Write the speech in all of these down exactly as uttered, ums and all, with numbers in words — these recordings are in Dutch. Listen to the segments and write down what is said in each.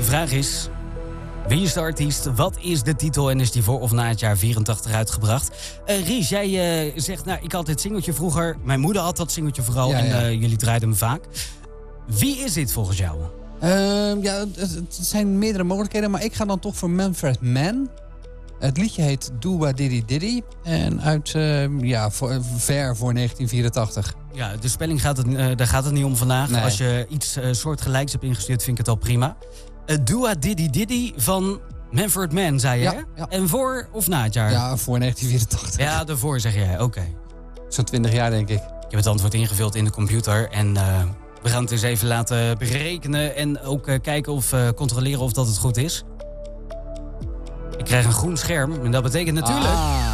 vraag is... Wie is de artiest? Wat is de titel? En is die voor of na het jaar vierentachtig uitgebracht? Uh, Ries, jij uh, zegt, nou, ik had dit singeltje vroeger. Mijn moeder had dat singeltje vooral. Ja, en uh, jullie draaiden hem vaak. Wie is dit volgens jou? Uh, ja, het, het zijn meerdere mogelijkheden. Maar ik ga dan toch voor Manfred Mann. Het liedje heet Do-Wa Diddy Diddy. En uit, uh, ja, voor, ver voor negentien vierentachtig. Ja, de spelling gaat het, uh, daar gaat het niet om vandaag. Nee. Als je iets uh, soortgelijks hebt ingestuurd, vind ik het al prima. Uh, Do-Wa Diddy Diddy van Manfred Mann, zei je, ja, hè? Ja. En voor of na het jaar? Ja, voor negentien vierentachtig. Ja, daarvoor zeg jij, oké. Okay. Zo'n twintig jaar, denk ik. Ik heb het antwoord ingevuld in de computer. En uh, we gaan het eens even laten berekenen. En ook uh, kijken of uh, controleren of dat het goed is. Ik krijg een groen scherm. En dat betekent natuurlijk... Ah.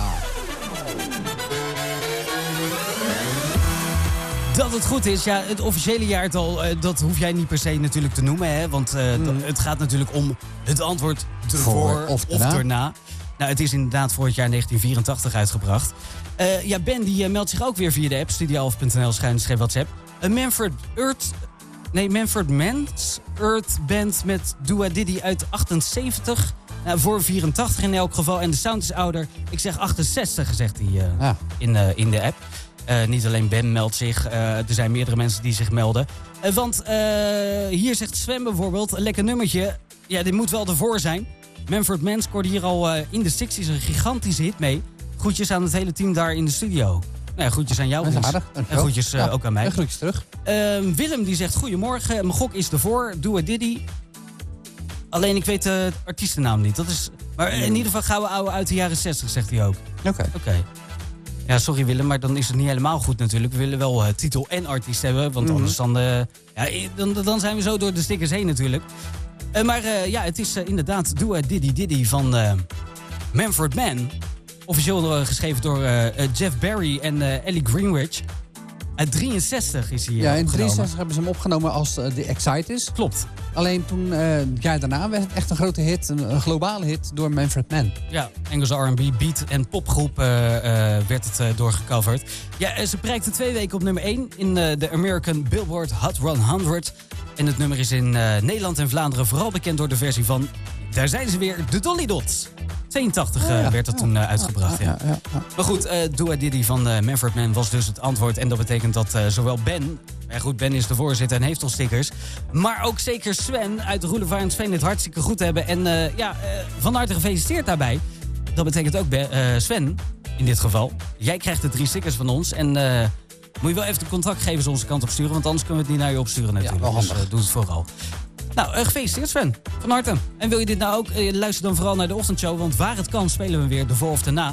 Dat het goed is. Ja, het officiële jaartal, uh, dat hoef jij niet per se natuurlijk te noemen. Hè? Want uh, mm. het gaat natuurlijk om het antwoord ervoor Voor of, of erna. Nou, het is inderdaad voor het jaar negentien vierentachtig uitgebracht. Uh, ja, Ben die uh, meldt zich ook weer via de app. studio elf punt n l schuine WhatsApp. Uh, Manfred Earth... Nee, Manfred Mann's Earth Band met Do-Wa Diddy uit achtenzeventig. Nou, voor vierentachtig in elk geval. En de sound is ouder. Ik zeg achtenzestig, zegt hij uh, ah. in, uh, in de app. Uh, niet alleen Ben meldt zich. Uh, er zijn meerdere mensen die zich melden. Uh, want uh, hier zegt Sven bijvoorbeeld, een lekker nummertje. Ja, dit moet wel ervoor zijn. Manfred Mann scoorde hier al uh, in de sixties een gigantische hit mee. Groetjes aan het hele team daar in de studio. Nou ja, groetjes aan jou. Dat is aardig, en groetjes uh, ja, ook aan mij. En groetjes terug. Uh, Willem die zegt, goedemorgen. Mijn gok is ervoor. Do-Wa Diddy. Alleen ik weet de artiestennaam niet. Dat is, maar in ieder geval gouden ouwe uit de jaren zestig, zegt hij ook. Oké. Okay. Okay. Ja, sorry Willem, maar dan is het niet helemaal goed natuurlijk. We willen wel uh, titel en artiest hebben, want mm-hmm. anders dan, uh, ja, dan, dan zijn we zo door de stickers heen natuurlijk. Uh, maar uh, ja, het is uh, inderdaad Do-Wa Diddy Diddy van uh, Manfred Mann. Officieel uh, geschreven door uh, uh, Jeff Barry en uh, Ellie Greenwich. Uit drieënzestig is hij uh, Ja, in opgenomen. drieënzestig hebben ze hem opgenomen als uh, The Exciters. Klopt. Alleen toen, uh, het jaar daarna, werd het echt een grote hit. Een, een globale hit door Manfred Mann. Ja, Engelse R en B, beat en popgroep uh, uh, werd het uh, doorgecoverd. Ja, uh, ze prijkte twee weken op nummer één in uh, de American Billboard Hot honderd. En het nummer is in uh, Nederland en Vlaanderen vooral bekend door de versie van... Daar zijn ze weer, de Dolly Dots. tweeëntachtig uh, oh ja, werd dat ja, toen uh, uitgebracht. Ja, ja. Ja, ja. Maar goed, uh, Do-Wa Diddy van uh, Manfred Mann was dus het antwoord. En dat betekent dat uh, zowel Ben... Ja goed, Ben is de voorzitter en heeft al stickers. Maar ook zeker Sven uit de Roelevarensveen het hartstikke goed hebben. En uh, ja, uh, van harte gefeliciteerd daarbij. Dat betekent ook Ben, uh, Sven, in dit geval. Jij krijgt de drie stickers van ons. En uh, moet je wel even de contractgevers onze kant op sturen. Want anders kunnen we het niet naar je opsturen natuurlijk. Ja, wel handig. Dus uh, doe het vooral. Nou, uh, gefeliciteerd Sven. Van harte. En wil je dit nou ook? Uh, luister dan vooral naar de ochtendshow. Want waar het kan spelen we weer de voor of de na.